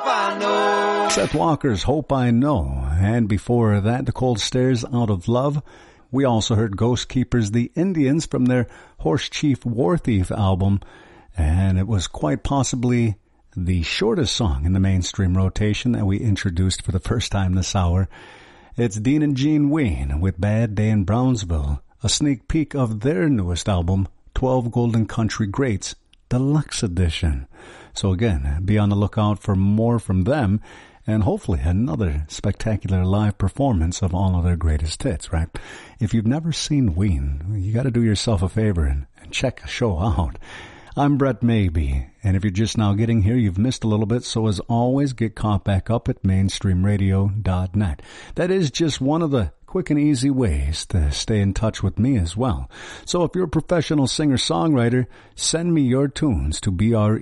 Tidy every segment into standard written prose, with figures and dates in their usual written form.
Hope I Know. Seth Walker's Hope I Know. And before that, The Cold Stares, Out of Love. We also heard Ghost Keepers, The Indians, from their Horse Chief War Thief album. And it was quite possibly the shortest song in the mainstream rotation that we introduced for the first time this hour. It's Dean and Gene Wayne with Bad Day in Brownsville, a sneak peek of their newest album, 12 Golden Country Greats, Deluxe Edition. So again, be on the lookout for more from them, and hopefully another spectacular live performance of all of their greatest hits, right? If you've never seen Ween, you got to do yourself a favor and check the show out. I'm Brett Maybe, and if you're just now getting here, you've missed a little bit, so as always, get caught back up at mainstreamradio.net. That is just one of the quick and easy ways to stay in touch with me as well. So if you're a professional singer-songwriter, send me your tunes to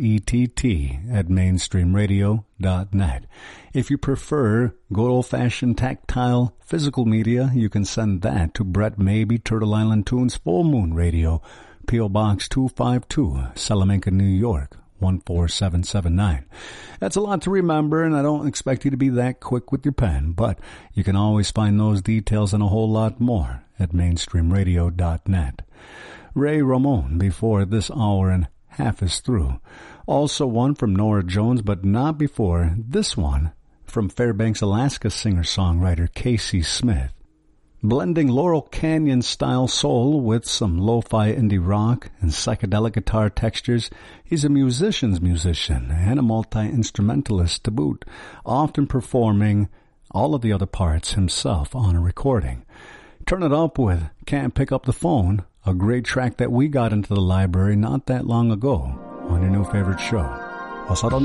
brett@mainstreamradio.net. If you prefer good old-fashioned tactile physical media, you can send that to Brett Maybe, Turtle Island Tunes, Full Moon Radio, P.O. Box 252, Salamanca, New York, 14779. That's a lot to remember, and I don't expect you to be that quick with your pen, but you can always find those details and a whole lot more at mainstreamradio.net. Ray Ramon before this hour and half is through. Also one from Nora Jones, but not before this one from Fairbanks, Alaska singer-songwriter Casey Smith. Blending Laurel Canyon-style soul with some lo-fi indie rock and psychedelic guitar textures, he's a musician's musician and a multi-instrumentalist to boot, often performing all of the other parts himself on a recording. Turn it up with Can't Pick Up the Phone, a great track that we got into the library not that long ago on your new favorite show.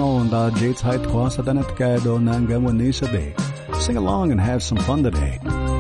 Sing along and have some fun today.